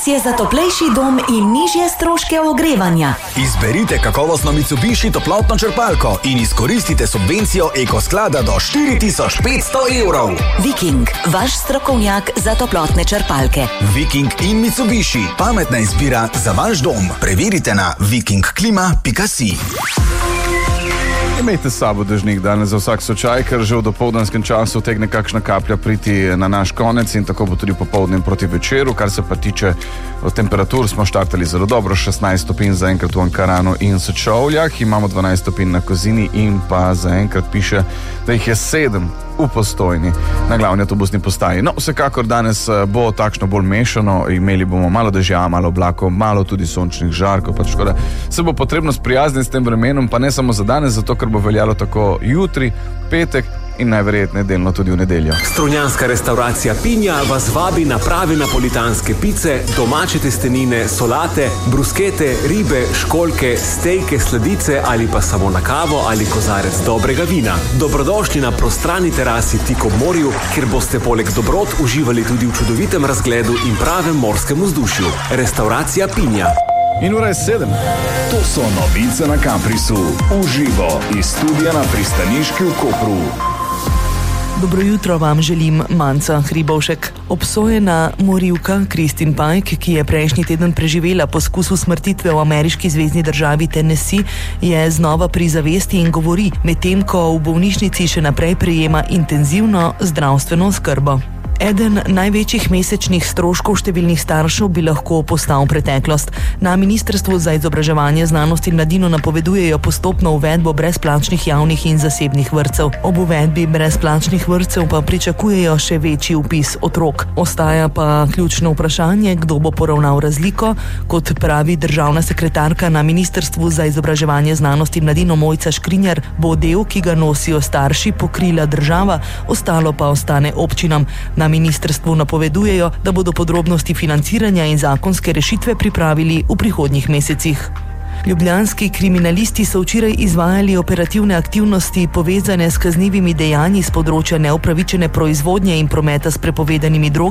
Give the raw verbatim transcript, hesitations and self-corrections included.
Čas je za toplejši dom in nižje stroške ogrevanja. Izberite kakovostno Mitsubishi toplotno črpalko in izkoristite subvencijo Ekosklada do štiri tisoč petsto evrov. Viking, vaš strokovnjak za toplotne črpalke. Viking in Mitsubishi, pametna izbira za vaš dom. Preverite na viking klima pika si. Imejte s sabo dežnik danes za vsak slučaj, ker že v dopoldanskem času tegne kakšna kaplja priti na naš konec in tako bo tudi popoldne proti večeru. Kar se pa tiče temperatur, smo štartali zelo dobro, šestnajst stopinj zaenkrat v Ankaranu in Sečovljah, imamo dvanajst stopinj na Kozini in pa zaenkrat piše, da jih je sedem v Postojni na glavni avtobusni postaji. No, vsekakor danes bo takšno bolj mešano, imeli bomo malo dežja, malo oblakov, malo tudi sončnih žarkov, pač tako da se bo potrebno sprijazniti s tem vremenom, pa ne samo za danes, zato ker bo veljalo tako jutri, petek in najverjetneje delno tudi v nedeljo. Strunjanska restauracija Pinja vas vabi na prave napolitanske pice, domače testenine, solate, bruskete, ribe, školjke, stejke, sladice ali pa samo na kavo ali kozarec dobrega vina. Dobrodošli na prostrani terasi tik ob morju, kjer boste poleg dobrot uživali tudi v čudovitem razgledu in pravem morskem vzdušju. Restauracija Pinja. In ura je sedem. To so novice na Kamprisu. Uživo iz studia na Pristaniški v Kopru. Dobro jutro vam želim, Manca Hribovšek. Obsojena morilka Kristin Pike, ki je prejšnji teden preživela poskus usmrtitve v ameriški zvezni državi Tennessee, je znova pri zavesti in govori, medtem ko v bolnišnici še naprej prejema intenzivno zdravstveno oskrbo. Eden največjih mesečnih stroškov številnih staršev bi lahko postal preteklost. Na Ministrstvu za izobraževanje, znanost in mladino napovedujejo postopno uvedbo brezplačnih javnih in zasebnih vrtcev. Ob uvedbi brezplačnih vrtcev pa pričakujejo še večji vpis otrok. Ostaja pa ključno vprašanje, kdo bo poravnal razliko. Kot pravi državna sekretarka na Ministrstvu za izobraževanje, znanost in mladino Mojca Škrinjar, bo del, ki ga nosijo starši, pokrila država, ostalo pa ostane občinam. Na ministrstvu napovedujejo, da bodo podrobnosti financiranja in zakonske rešitve pripravili v prihodnjih mesecih. Ljubljanski kriminalisti so včeraj izvajali operativne aktivnosti povezane s kaznivimi dejanji s področja neupravičene proizvodnje in prometa s prepovedanimi drogami